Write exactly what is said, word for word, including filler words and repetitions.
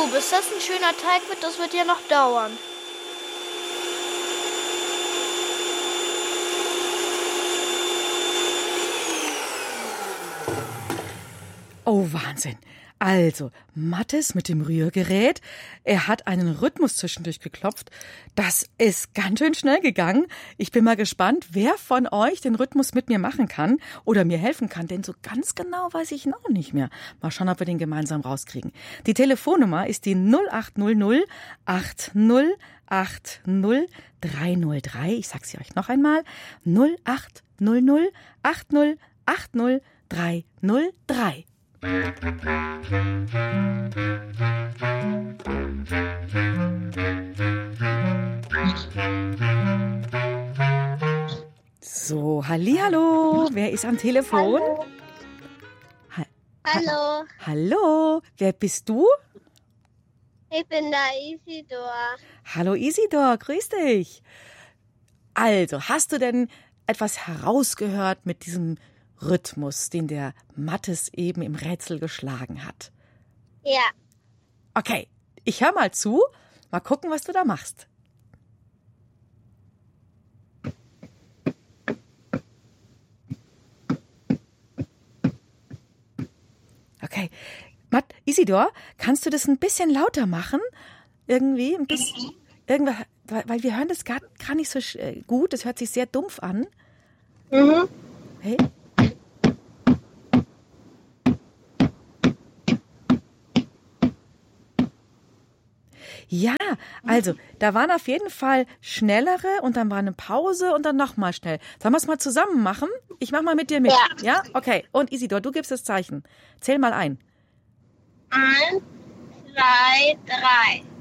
Du, bis das ein schöner Teig wird, das wird ja noch dauern. Oh, Wahnsinn. Also, Mathis mit dem Rührgerät, er hat einen Rhythmus zwischendurch geklopft. Das ist ganz schön schnell gegangen. Ich bin mal gespannt, wer von euch den Rhythmus mit mir machen kann oder mir helfen kann, denn so ganz genau weiß ich ihn auch nicht mehr. Mal schauen, ob wir den gemeinsam rauskriegen. Die Telefonnummer ist die null acht null null acht null acht null drei null drei. Ich sag sie euch noch einmal. null acht null null acht null acht null drei null drei. So, hallihallo, wer ist am Telefon? Hallo. Ha- Hallo, Hallo, wer bist du? ich bin der Isidor. Hallo Isidor, grüß dich. Also, hast du denn etwas herausgehört mit diesem Rhythmus, den der Mathis eben im Rätsel geschlagen hat? Ja, Okay, ich höre mal zu. Mal gucken, was du da machst. Okay, Matt, Isidor, kannst du das ein bisschen lauter machen? Irgendwie ein bisschen, irgendwas, weil weil wir hören das gar, gar nicht so sch- äh, gut. Das hört sich sehr dumpf an. mhm. Hey? Ja, also, da waren auf jeden Fall schnellere und dann war eine Pause und dann nochmal schnell. Sollen wir es mal zusammen machen? Ich mach mal mit dir mit. Ja. Ja? Okay. Und Isidor, du gibst das Zeichen. Zähl mal ein. Eins, zwei, drei.